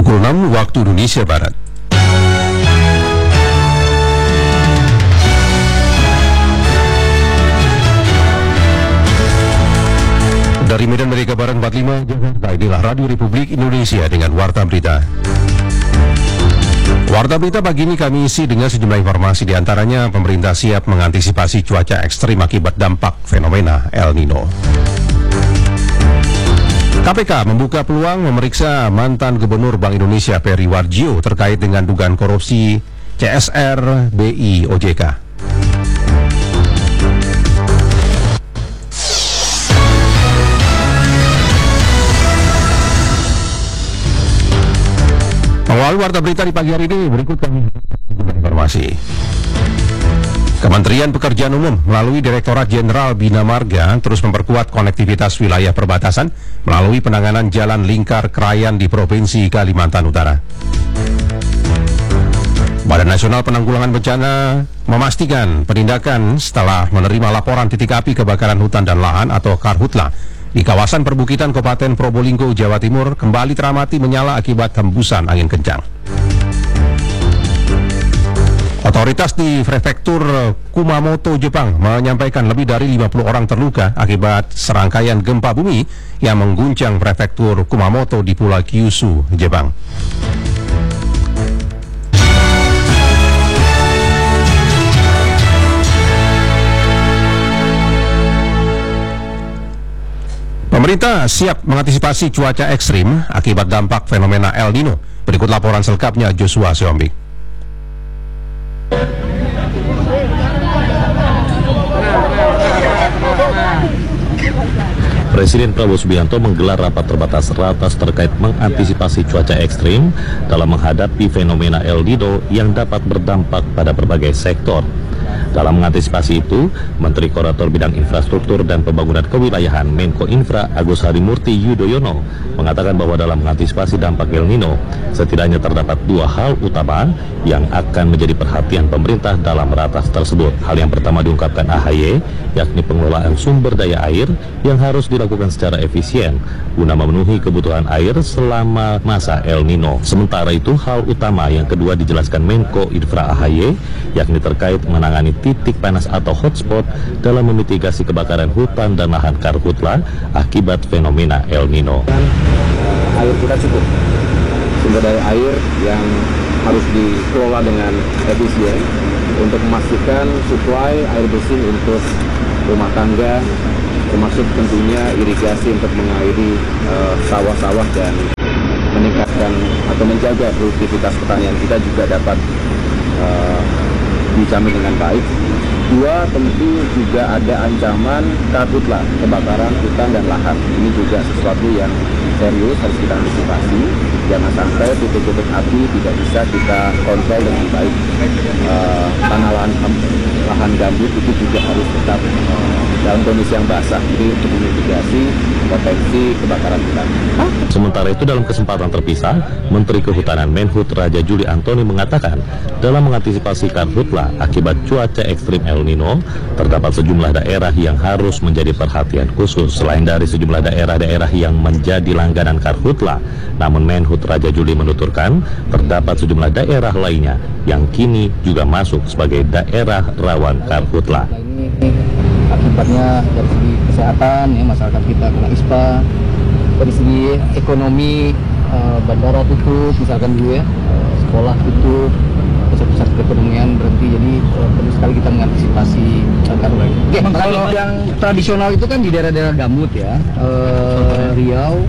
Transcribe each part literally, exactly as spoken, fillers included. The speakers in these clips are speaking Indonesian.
pukul enam waktu Indonesia Barat. Dari Medan Merdeka Barat empat puluh lima, Jakarta, inilah Radio Republik Indonesia dengan Warta Berita. Warta Berita pagi ini kami isi dengan sejumlah informasi, diantaranya pemerintah siap mengantisipasi cuaca ekstrim akibat dampak fenomena El Nino. K P K membuka peluang memeriksa mantan Gubernur Bank Indonesia Peri Warjio terkait dengan dugaan korupsi C S R B I O J K. Mengawali Warta Berita di pagi hari ini, berikut kami informasi. Kementerian Pekerjaan Umum melalui Direktorat Jenderal Bina Marga terus memperkuat konektivitas wilayah perbatasan melalui penanganan jalan lingkar Krayan di Provinsi Kalimantan Utara. Badan Nasional Penanggulangan Bencana memastikan penindakan setelah menerima laporan titik api kebakaran hutan dan lahan atau Karhutla di kawasan perbukitan Kabupaten Probolinggo, Jawa Timur kembali teramati menyala akibat hembusan angin kencang. Otoritas di Prefektur Kumamoto, Jepang menyampaikan lebih dari lima puluh orang terluka akibat serangkaian gempa bumi yang mengguncang Prefektur Kumamoto di Pulau Kyushu, Jepang. Pemerintah siap mengantisipasi cuaca ekstrim akibat dampak fenomena El Nino. Berikut laporan selengkapnya Joshua Siombing. Presiden Prabowo Subianto menggelar rapat terbatas ratas terkait mengantisipasi cuaca ekstrim dalam menghadapi fenomena El Nino yang dapat berdampak pada berbagai sektor. Dalam mengantisipasi itu, Menteri Koordinator Bidang Infrastruktur dan Pembangunan Kewilayahan Menko Infra Agus Harimurti Yudhoyono mengatakan bahwa dalam mengantisipasi dampak El Nino, setidaknya terdapat dua hal utama yang akan menjadi perhatian pemerintah dalam ratas tersebut. Hal yang pertama diungkapkan A H Y, yakni pengelolaan sumber daya air yang harus dilakukan secara efisien guna memenuhi kebutuhan air selama masa El Nino. Sementara itu, hal utama yang kedua dijelaskan Menko Infra A H Y, yakni terkait menangani titik panas atau hotspot dalam memitigasi kebakaran hutan dan lahan karhutla akibat fenomena El Nino. Air kita cukup, sumber daya air yang harus dikelola dengan efisien untuk memastikan suplai air bersih untuk rumah tangga, termasuk tentunya irigasi untuk mengairi sawah-sawah uh, dan meningkatkan atau menjaga produktivitas pertanian kita juga dapat uh, dijamin dengan baik. Dua, tentu juga ada ancaman karhutla, kebakaran hutan dan lahan. Ini juga sesuatu yang serius harus kita antisipasi. Jangan sampai titik-titik api tidak bisa kita kontrol dengan baik. Uh, tanah lahan, lahan gambut itu juga harus tetap uh, dalam kondisi yang basah. Jadi untuk memitigasi potensi kebakaran hutan. Sementara itu, dalam kesempatan terpisah, Menteri Kehutanan Menhut Raja Juli Antoni mengatakan dalam mengantisipasi karhutla akibat cuaca ekstrim El Nino, terdapat sejumlah daerah yang harus menjadi perhatian khusus. Selain dari sejumlah daerah-daerah yang menjadi langganan karhutla, namun Menhut Raja Juli menuturkan terdapat sejumlah daerah lainnya yang kini juga masuk sebagai daerah rawan karhutla. Ini akibatnya dari segi kesehatan, ya, masyarakat kita kena ispa. Dari segi ekonomi, uh, bandara tutup misalkan dulu ya, uh, sekolah tutup, pusat-pusat perekonomian berhenti. Jadi uh, perlu sekali kita mengantisipasi karhutla. Oke, kalau yang tradisional itu kan di daerah-daerah gambut ya, uh, Riau,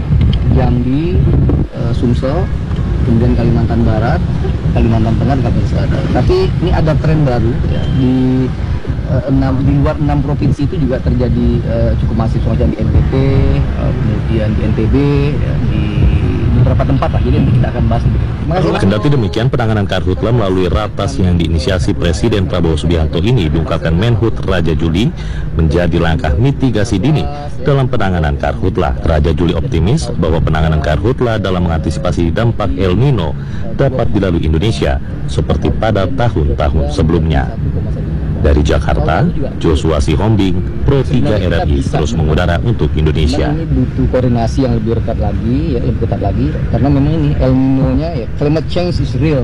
Jambi, uh, Sumsel, kemudian Kalimantan Barat, Kalimantan Tengah, dan Kalimantan Selatan. Tapi ini ada tren baru ya, di uh, enam, di luar enam provinsi itu juga terjadi uh, cukup masif, seperti di N T T, uh, kemudian di N T B, ya, di beberapa tempat lah. Jadi nanti kita akan bahas. Kendati demikian, penanganan karhutla melalui ratas yang diinisiasi Presiden Prabowo Subianto ini diungkapkan Menhut Raja Juli menjadi langkah mitigasi dini dalam penanganan karhutla. Raja Juli optimis bahwa penanganan karhutla dalam mengantisipasi dampak El Nino dapat dilalui Indonesia seperti pada tahun-tahun sebelumnya. Dari Jakarta, Joshua Sihombing, Pro tiga R R I terus mengudara untuk Indonesia. Memang ini butuh koordinasi yang lebih dekat lagi, ya lebih ketat lagi, karena memang ini El Nino-nya, ya, climate change is real.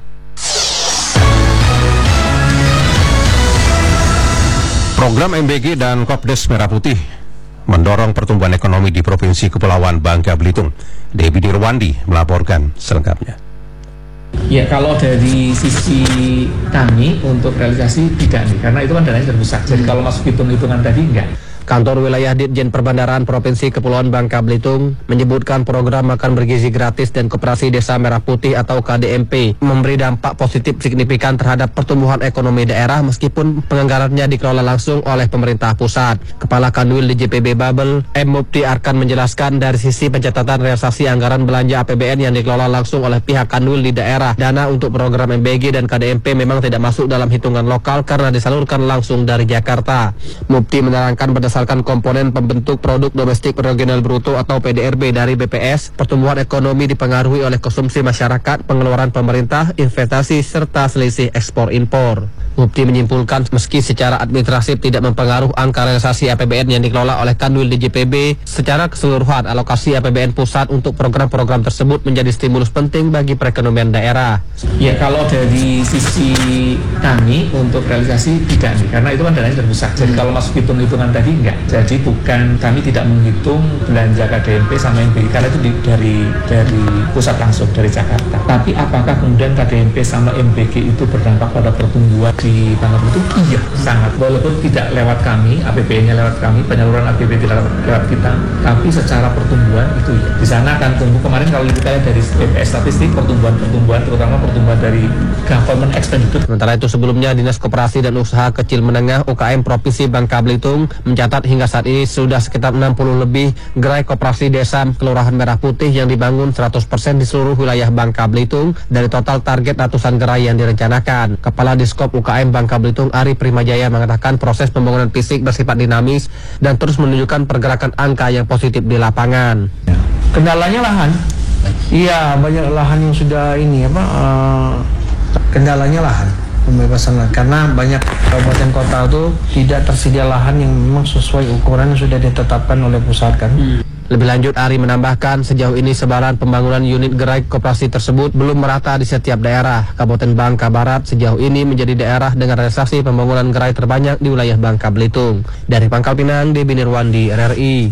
Program M B G dan Kopdes Merah Putih mendorong pertumbuhan ekonomi di Provinsi Kepulauan Bangka Belitung. Debbie Nirwandi melaporkan selengkapnya. Ya, kalau dari sisi kami untuk realisasi tidak nih, karena itu kan dananya terbesar. Jadi kalau masuk hitung-hitungan tadi enggak. Kantor Wilayah Ditjen Perbandaran Provinsi Kepulauan Bangka Belitung menyebutkan program makan bergizi gratis dan Koperasi Desa Merah Putih atau K D M P memberi dampak positif signifikan terhadap pertumbuhan ekonomi daerah meskipun penganggarannya dikelola langsung oleh pemerintah pusat. Kepala Kanwil D J P B Babel, M. Mufti Arkan menjelaskan dari sisi pencatatan realisasi anggaran belanja A P B N yang dikelola langsung oleh pihak Kanwil di daerah, dana untuk program M B G dan K D M P memang tidak masuk dalam hitungan lokal karena disalurkan langsung dari Jakarta. Mufti menerangkan pada berdasarkan komponen pembentuk produk domestik regional bruto atau P D R B dari B P S, pertumbuhan ekonomi dipengaruhi oleh konsumsi masyarakat, pengeluaran pemerintah, investasi, serta selisih ekspor impor. Mufti menyimpulkan meski secara administratif tidak mempengaruhi angka realisasi A P B N yang dikelola oleh Kanwil D J P B, secara keseluruhan alokasi A P B N pusat untuk program-program tersebut menjadi stimulus penting bagi perekonomian daerah. Ya, kalau dari sisi kami untuk realisasi tidak nih, karena itu kan dananya terbesar. Jadi kalau masuk hitung-hitungan tadi enggak. Jadi bukan, kami tidak menghitung belanja K D M P sama M B G karena itu di, dari dari pusat langsung dari Jakarta. Tapi apakah kemudian K D M P sama M B G itu berdampak pada pertumbuhan di Bangka Belitung? Iya, sangat. Walaupun tidak lewat kami, A P B N-nya lewat kami, penyaluran A P B N tidak lewat kita, tapi secara pertumbuhan itu ya. Di sana akan tumbuh. Kemarin kalau kita lihat dari B P S statistik pertumbuhan-pertumbuhan, terutama pertumbuhan dari government expenditure. Sementara itu sebelumnya Dinas Koperasi dan Usaha Kecil Menengah U K M Provinsi Bangka Belitung mencatat hingga saat ini sudah sekitar enam puluh lebih gerai koperasi desa Kelurahan Merah Putih yang dibangun seratus persen di seluruh wilayah Bangka Belitung dari total target ratusan gerai yang direncanakan. Kepala Diskop U K M Bangka Belitung Ari Primajaya mengatakan proses pembangunan fisik bersifat dinamis dan terus menunjukkan pergerakan angka yang positif di lapangan. Kendalanya lahan. Iya, banyak lahan yang sudah ini apa uh, kendalanya lahan. Pembebasan lahan karena banyak kabupaten kota itu tidak tersedia lahan yang memang sesuai ukuran yang sudah ditetapkan oleh pusat kan. Hmm. Lebih lanjut, Ari menambahkan sejauh ini sebaran pembangunan unit gerai koperasi tersebut belum merata di setiap daerah. Kabupaten Bangka Barat sejauh ini menjadi daerah dengan realisasi pembangunan gerai terbanyak di wilayah Bangka Belitung. Dari Pangkal Pinang, Debbie Nirwandi, R R I.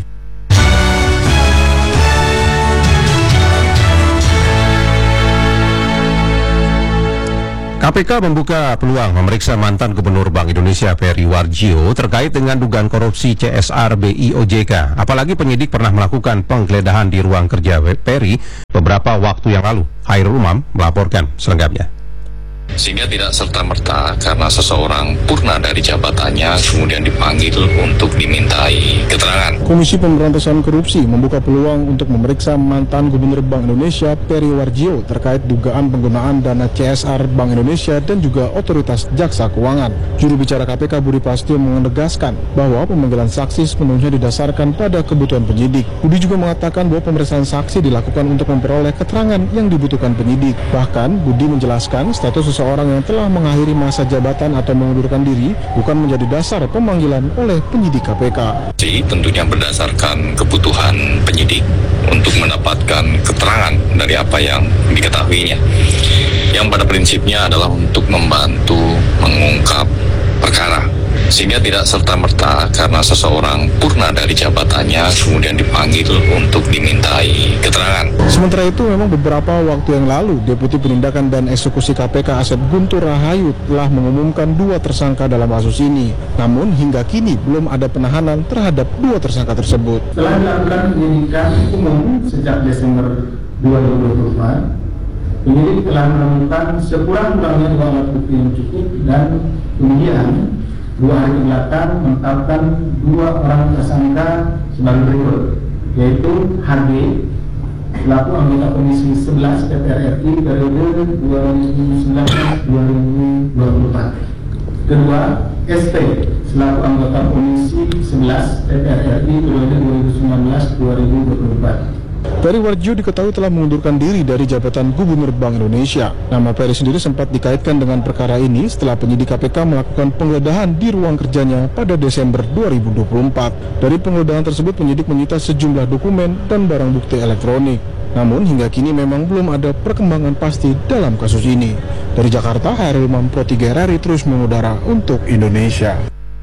K P K membuka peluang memeriksa mantan Gubernur Bank Indonesia Peri Warjio terkait dengan dugaan korupsi C S R B I O J K. Apalagi penyidik pernah melakukan penggeledahan di ruang kerja Peri beberapa waktu yang lalu. Hairul Umam melaporkan selengkapnya. Sehingga tidak serta-merta karena seseorang purna dari jabatannya kemudian dipanggil untuk dimintai keterangan. Komisi Pemberantasan Korupsi membuka peluang untuk memeriksa mantan Gubernur Bank Indonesia Peri Warjio terkait dugaan penggunaan dana C S R Bank Indonesia dan juga Otoritas Jaksa Keuangan. Juru bicara K P K Budi Prasetyo menegaskan bahwa pemanggilan saksi sepenuhnya didasarkan pada kebutuhan penyidik. Budi juga mengatakan bahwa pemeriksaan saksi dilakukan untuk memperoleh keterangan yang dibutuhkan penyidik. Bahkan Budi menjelaskan status seseorang yang telah mengakhiri masa jabatan atau mengundurkan diri bukan menjadi dasar pemanggilan oleh penyidik K P K. Jadi tentunya berdasarkan kebutuhan penyidik untuk mendapatkan keterangan dari apa yang diketahuinya. Yang pada prinsipnya adalah untuk membantu mengungkap perkara. Sehingga tidak serta-merta karena seseorang purna dari jabatannya kemudian dipanggil untuk dimintai keterangan. Sementara itu memang beberapa waktu yang lalu Deputi Penindakan dan Eksekusi K P K Asep Guntur Rahayu telah mengumumkan dua tersangka dalam kasus ini. Namun hingga kini belum ada penahanan terhadap dua tersangka tersebut. Setelah dilakukan penyidikan umum sejak Desember dua ribu dua puluh empat, penyidik telah menemukan sekurang-kurangnya dua alat bukti yang cukup dan kemudian dua hari belakang menetapkan dua orang tersangka sebagai berikut, yaitu H D selaku anggota Komisi sebelas D P R R I periode dua ribu sembilan belas sampai dua ribu dua puluh empat. Kedua, S T selaku anggota Komisi sebelas D P R R I periode dua ribu sembilan belas sampai dua ribu dua puluh empat. Peri Warjio diketahui telah mengundurkan diri dari jabatan Gubernur Bank Indonesia. Nama Peri sendiri sempat dikaitkan dengan perkara ini setelah penyidik K P K melakukan penggeledahan di ruang kerjanya pada Desember dua ribu dua puluh empat. Dari penggeledahan tersebut, penyidik menyita sejumlah dokumen dan barang bukti elektronik. Namun hingga kini memang belum ada perkembangan pasti dalam kasus ini. Dari Jakarta, Hairil Imam, Pro tiga R R I terus mengudara untuk Indonesia.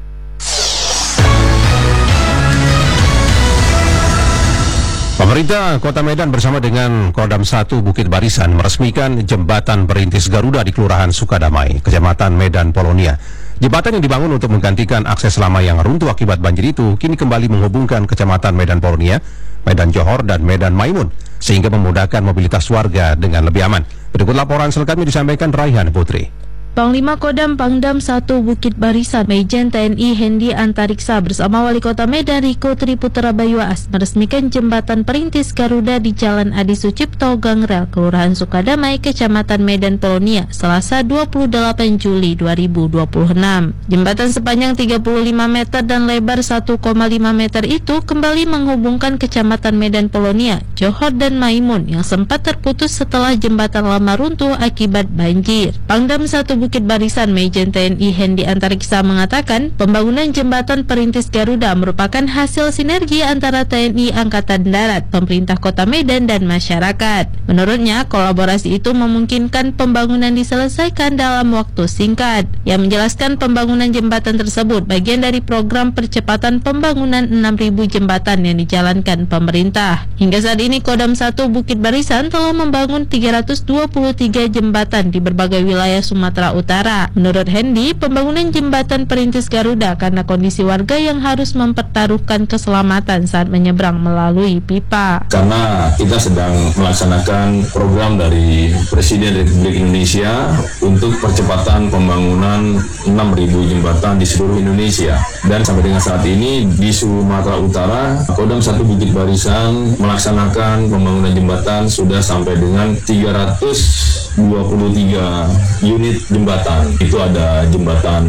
Pemerintah Kota Medan bersama dengan Kodam satu Bukit Barisan meresmikan jembatan perintis Garuda di Kelurahan Sukadamai, Kecamatan Medan Polonia. Jembatan yang dibangun untuk menggantikan akses lama yang runtuh akibat banjir itu kini kembali menghubungkan Kecamatan Medan Polonia, Medan Johor, dan Medan Maimun, sehingga memudahkan mobilitas warga dengan lebih aman. Berikut laporan selengkapnya disampaikan Raihan Putri. Panglima Kodam Pangdam satu Bukit Barisan Majen T N I Hendi Antariksa bersama Wali Kota Medan Riko Triputra Bayuas meresmikan jembatan perintis Garuda di Jalan Adi Sucipto Gangrel, Kelurahan Sukadamai, Kecamatan Medan Polonia, Selasa dua puluh delapan Juli dua ribu dua puluh enam. Jembatan sepanjang tiga puluh lima meter dan lebar satu koma lima meter itu kembali menghubungkan Kecamatan Medan Polonia, Johor, dan Maimun yang sempat terputus setelah jembatan lama runtuh akibat banjir. Pangdam satu Bukit Barisan Majen T N I Hendi Antariksa mengatakan pembangunan jembatan perintis Garuda merupakan hasil sinergi antara T N I Angkatan Darat, pemerintah Kota Medan, dan masyarakat. Menurutnya, kolaborasi itu memungkinkan pembangunan diselesaikan dalam waktu singkat. Yang menjelaskan pembangunan jembatan tersebut bagian dari program percepatan pembangunan enam ribu jembatan yang dijalankan pemerintah. Hingga saat ini Kodam satu Bukit Barisan telah membangun tiga ratus dua puluh tiga jembatan di berbagai wilayah Sumatera Utara. Menurut Hendi, pembangunan jembatan perintis Garuda karena kondisi warga yang harus mempertaruhkan keselamatan saat menyeberang melalui pipa. Karena kita sedang melaksanakan program dari Presiden Republik Indonesia untuk percepatan pembangunan enam ribu jembatan di seluruh Indonesia. Dan sampai dengan saat ini di Sumatera Utara, Kodam satu Bukit Barisan melaksanakan pembangunan jembatan sudah sampai dengan tiga ratus dua puluh tiga unit jembatan. Itu ada jembatan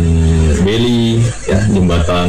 Beli, ya, jembatan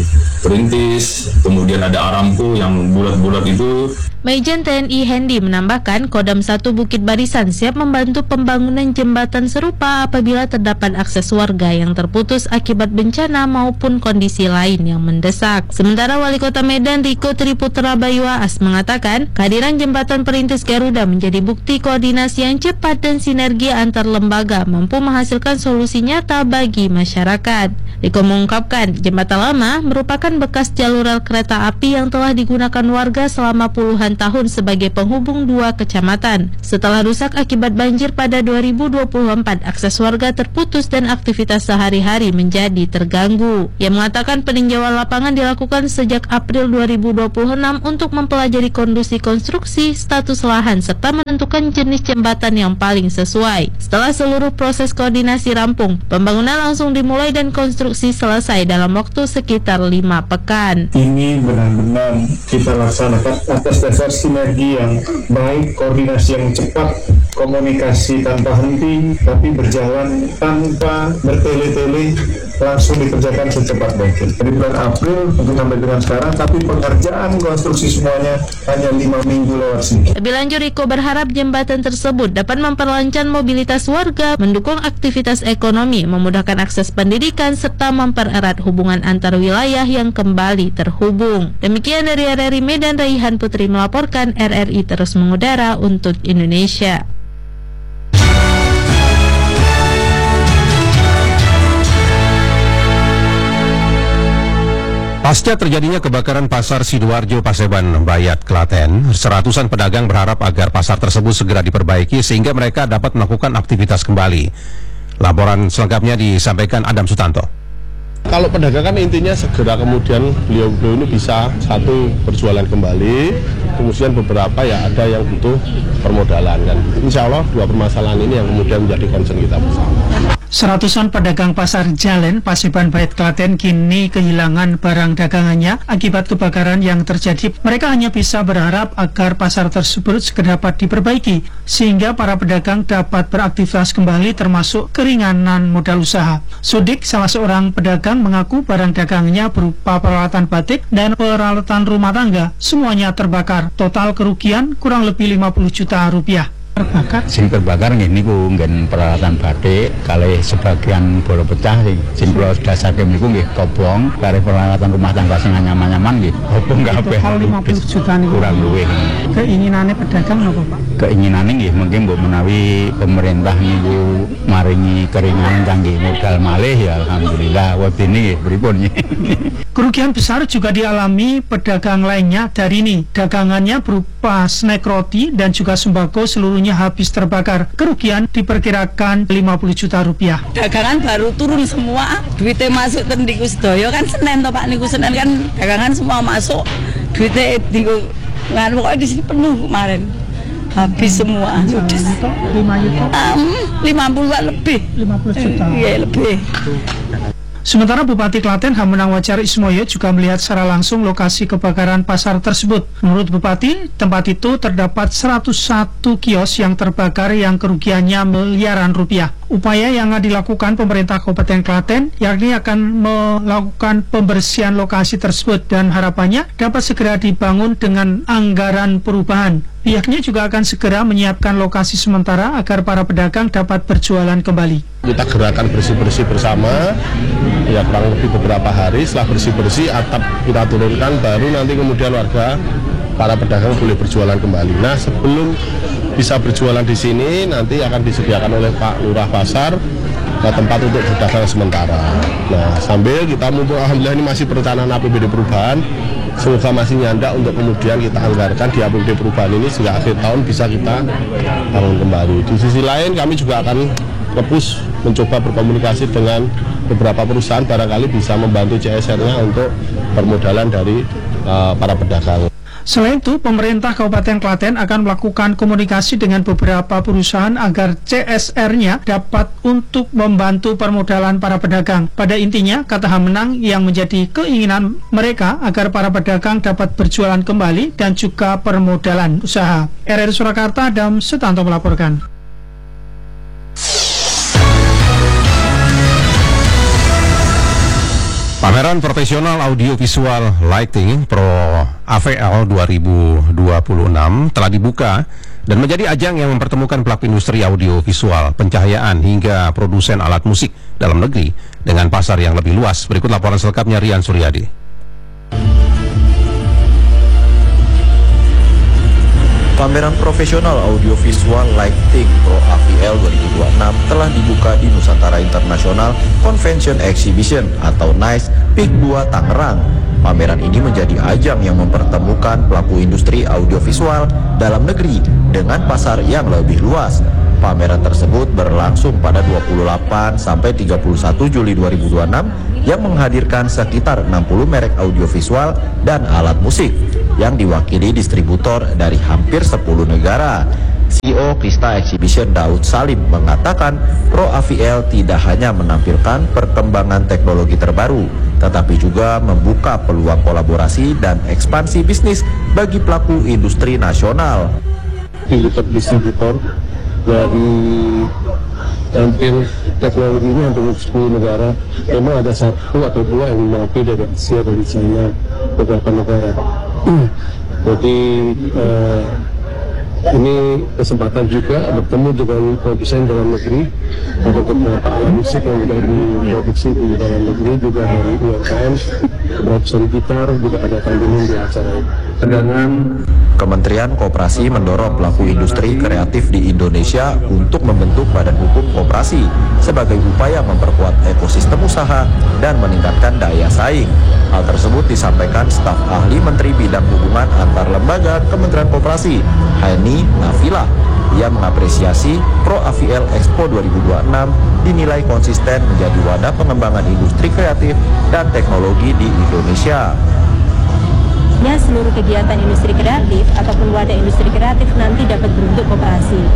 perintis, kemudian ada Aramco yang bulat-bulat itu. Majen T N I Hendi menambahkan Kodam satu Bukit Barisan siap membantu pembangunan jembatan serupa apabila terdapat akses warga yang terputus akibat bencana maupun kondisi lain yang mendesak. Sementara Wali Kota Medan Riko Triputra Bayuas mengatakan kehadiran jembatan perintis Garuda menjadi bukti koordinasi yang cepat dan sinergi antar lembaga mampu menghasilkan solusi nyata bagi masyarakat. Riko mengungkapkan jembatan lama merupakan bekas jalur rel kereta api yang telah digunakan warga selama puluhan tahun sebagai penghubung dua kecamatan. Setelah rusak akibat banjir pada dua ribu dua puluh empat, akses warga terputus dan aktivitas sehari-hari menjadi terganggu. Ia mengatakan peninjauan lapangan dilakukan sejak April dua ribu dua puluh enam untuk mempelajari kondisi konstruksi, status lahan, serta menentukan jenis jembatan yang paling sesuai. Setelah seluruh proses koordinasi rampung, pembangunan langsung dimulai dan konstruksi selesai dalam waktu sekitar lima pekan. Ini benar-benar kita laksanakan atas dasar sinergi yang baik, koordinasi yang cepat, komunikasi tanpa henti, tapi berjalan tanpa bertele-tele, langsung dikerjakan secepat mungkin. Dari bulan April untuk sampai dengan sekarang, tapi pengerjaan konstruksi semuanya hanya lima minggu lewat sini. Lebih lanjut, Riko berharap jembatan tersebut dapat memperlancar mobilitas warga, mendukung aktivitas ekonomi, memudahkan akses pendidikan, serta mempererat hubungan antar wilayah yang kembali terhubung. Demikian dari R R I Medan, Raihan Putri melaporkan. R R I terus mengudara untuk Indonesia. Pasca terjadinya kebakaran pasar Sidoarjo, Paseban, Bayat, Klaten, seratusan pedagang berharap agar pasar tersebut segera diperbaiki sehingga mereka dapat melakukan aktivitas kembali. Laporan selengkapnya disampaikan Adam Sutanto. Kalau pedagang kan intinya segera kemudian beliau-beliau ini bisa satu berjualan kembali, kemudian beberapa ya ada yang butuh permodalan kan. Insya Allah dua permasalahan ini yang kemudian menjadi concern kita bersama. Seratusan pedagang pasar Jalen, Paseban Bait, Klaten kini kehilangan barang dagangannya akibat kebakaran yang terjadi. Mereka hanya bisa berharap agar pasar tersebut segera dapat diperbaiki sehingga para pedagang dapat beraktivitas kembali termasuk keringanan modal usaha. Sudik, salah seorang pedagang, mengaku barang dagangannya berupa peralatan batik dan peralatan rumah tangga semuanya terbakar. Total kerugian kurang lebih lima puluh juta rupiah. Terbakar? Sing terbakar niku nggen peralatan batik, kalih sebagian bola pecah sing sing kula dasarke niku nggih kobong, kalih peralatan rumah tangga sing nyaman-nyaman nggih. Kobong kabeh. Total lima puluh juta niku. Kurang luwih. Keinginane pedagang napa, Pak? Keinginane nggih mungkin mbok menawi pemerintah niku maringi keringanan kangge modal malih ya alhamdulillah. Wedine nggih pripun nggih. Kerugian besar juga dialami pedagang lainnya dari ini. Dagangannya berupa snack roti dan juga sembako seluruhnya habis terbakar. Kerugian diperkirakan lima puluh juta rupiah. Dagangan baru turun semua, duitnya masuk ten niku sedaya kan Senin toh Pak, niku Senin kan dagangan semua masuk, duitnya niku ngan pokoknya di sini penuh kemarin. Habis semua. lima juta? Um, lima puluhan lebih. lima puluh juta. Iya, lebih. Sementara Bupati Klaten Hammenang Wacar Ismoyo juga melihat secara langsung lokasi kebakaran pasar tersebut. Menurut Bupati, tempat itu terdapat seratus satu kios yang terbakar yang kerugiannya miliaran rupiah. Upaya yang dilakukan pemerintah Kabupaten Klaten yakni akan melakukan pembersihan lokasi tersebut dan harapannya dapat segera dibangun dengan anggaran perubahan. Pihaknya juga akan segera menyiapkan lokasi sementara agar para pedagang dapat berjualan kembali. Kita gerakan bersih-bersih bersama, ya kurang lebih beberapa hari. Setelah bersih-bersih, atap kita turunkan, baru nanti kemudian warga, para pedagang boleh berjualan kembali. Nah, sebelum bisa berjualan di sini, nanti akan disediakan oleh Pak Lurah Pasar ke tempat untuk berdagang sementara. Nah, sambil kita mumpung alhamdulillah ini masih perencanaan A P B D perubahan, semoga masih nyandak untuk kemudian kita anggarkan di A P B D perubahan ini sehingga akhir tahun bisa kita bangun kembali. Di sisi lain kami juga akan nge-push mencoba berkomunikasi dengan beberapa perusahaan barangkali bisa membantu C S R-nya untuk permodalan dari uh, para pedagang. Selain itu, pemerintah Kabupaten Klaten akan melakukan komunikasi dengan beberapa perusahaan agar C S R-nya dapat untuk membantu permodalan para pedagang. Pada intinya, kata Hammenang, yang menjadi keinginan mereka agar para pedagang dapat berjualan kembali dan juga permodalan usaha. R R Surakarta, Adam Sutanto melaporkan. Pameran Profesional Audiovisual Lighting Pro A V L dua ribu dua puluh enam telah dibuka dan menjadi ajang yang mempertemukan pelaku industri audiovisual, pencahayaan hingga produsen alat musik dalam negeri dengan pasar yang lebih luas. Berikut laporan selengkapnya Rian Suryadi. Pameran Profesional Audiovisual Lighting Pro A V L dua ribu dua puluh enam telah dibuka di Nusantara International Convention Exhibition atau NICE Peak dua Tangerang. Pameran ini menjadi ajang yang mempertemukan pelaku industri audiovisual dalam negeri dengan pasar yang lebih luas. Pameran tersebut berlangsung pada dua puluh delapan sampai tiga puluh satu Juli dua ribu dua puluh enam yang menghadirkan sekitar enam puluh merek audiovisual dan alat musik yang diwakili distributor dari hampir sepuluh negara. C E O Krista Exhibition Daud Salim mengatakan Pro A V L tidak hanya menampilkan perkembangan teknologi terbaru, tetapi juga membuka peluang kolaborasi dan ekspansi bisnis bagi pelaku industri nasional. Distributor dari hampir teknologi ini hampir sepuluh negara, memang ada satu atau dua yang mengakui dari Asia, dari China, beberapa negara. Jadi eh, ini kesempatan juga bertemu dengan produsen dalam negeri, untuk beberapa alat musik yang sudah diproduksi di dalam negeri, juga dari U M K M, produsen gitar juga ada kandungan di acara ini. Pedagang. Kementerian Koperasi mendorong pelaku industri kreatif di Indonesia untuk membentuk badan hukum koperasi sebagai upaya memperkuat ekosistem usaha dan meningkatkan daya saing. Hal tersebut disampaikan staf ahli Menteri Bidang Hubungan Antar Lembaga Kementerian Koperasi, Hani Nafila. Ia mengapresiasi Pro A V L Expo dua ribu dua puluh enam dinilai konsisten menjadi wadah pengembangan industri kreatif dan teknologi di Indonesia. Ya, seluruh kegiatan industri kreatif ataupun wadah industri kreatif nanti dapat berbentuk koperasi.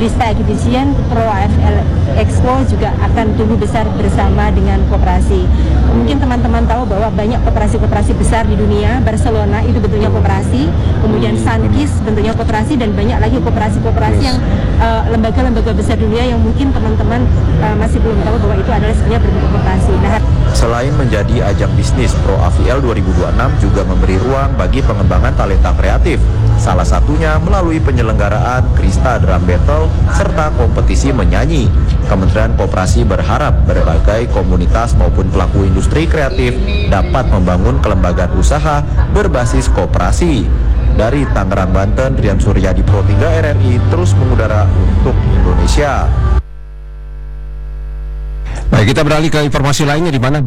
Krista Exhibition, Pro A F L Expo juga akan tumbuh besar bersama dengan koperasi. Mungkin teman-teman tahu bahwa banyak koperasi-koperasi besar di dunia. Barcelona itu bentuknya koperasi, kemudian Sunkist bentuknya koperasi, dan banyak lagi koperasi-koperasi yang uh, lembaga-lembaga besar dunia yang mungkin teman-teman uh, masih belum tahu bahwa itu adalah sebenarnya bentuk koperasi. Nah, selain menjadi ajang bisnis, Pro A V L dua ribu dua puluh enam juga memberi ruang bagi pengembangan talenta kreatif. Salah satunya melalui penyelenggaraan Krista Drum Battle serta kompetisi menyanyi. Kementerian Koperasi berharap berbagai komunitas maupun pelaku industri kreatif dapat membangun kelembagaan usaha berbasis koperasi. Dari Tangerang, Banten, Rian Suryadi, Pro tiga R R I terus mengudara untuk Indonesia. Baik, kita beralih ke informasi lainnya di mana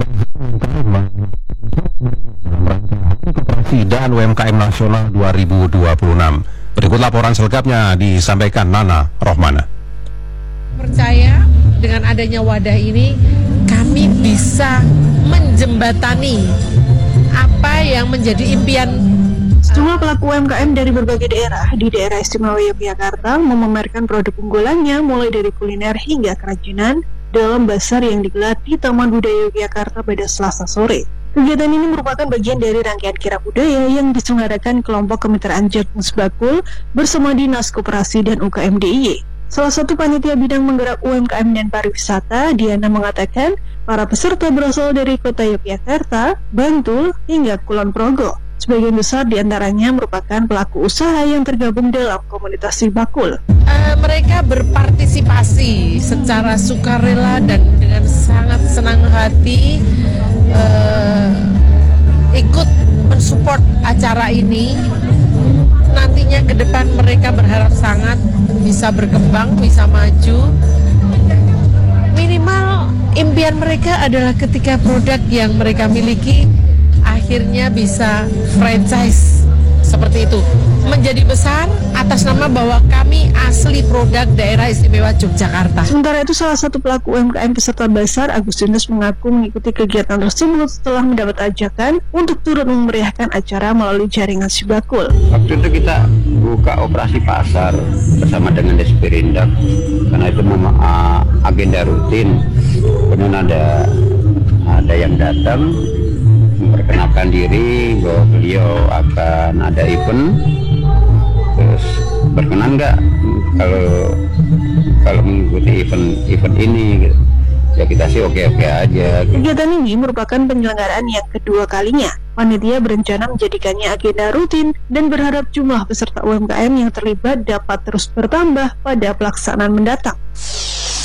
Koperasi dan U M K M Nasional dua ribu dua puluh enam. Berikut laporan selengkapnya disampaikan Nana Rohmana. Percaya dengan adanya wadah ini kami bisa menjembatani apa yang menjadi impian. Sejumlah pelaku U M K M dari berbagai daerah di daerah istimewa Yogyakarta memamerkan produk unggulannya mulai dari kuliner hingga kerajinan dalam bazar yang digelar di Taman Budaya Yogyakarta pada Selasa sore. Kegiatan ini merupakan bagian dari rangkaian kirap budaya yang diselenggarakan kelompok kemitraan Jagung Sebakul bersama Dinas Koperasi dan U K M D I Y. Salah satu panitia bidang menggerak U M K M dan pariwisata, Diana, mengatakan para peserta berasal dari kota Yogyakarta, Bantul, hingga Kulon Progo. Sebagian besar diantaranya merupakan pelaku usaha yang tergabung dalam komunitas Sebakul. Uh, mereka berpartisipasi secara sukarela dan dengan sangat senang hati uh, ikut mensupport acara ini. Nantinya ke depan mereka berharap sangat bisa berkembang, bisa maju. Minimal impian mereka adalah ketika produk yang mereka miliki akhirnya bisa franchise seperti itu, menjadi besar atas nama bahwa kami asli produk daerah istimewa Yogyakarta. Sementara itu, salah satu pelaku U M K M peserta bazar, Agustinus, mengaku mengikuti kegiatan tersebut setelah mendapat ajakan untuk turut memeriahkan acara melalui jaringan Sebakul. Waktu itu kita buka operasi pasar bersama dengan Desperindak karena itu memang uh, agenda rutin. Kemudian ada ada yang datang memperkenalkan diri bahwa beliau akan ada event, terus berkenan nggak kalau kalau mengikuti event event ini gitu. Ya kita sih oke-oke aja. Kegiatan ini merupakan penyelenggaraan yang kedua kalinya. Panitia berencana menjadikannya agenda rutin dan berharap jumlah peserta U M K M yang terlibat dapat terus bertambah pada pelaksanaan mendatang.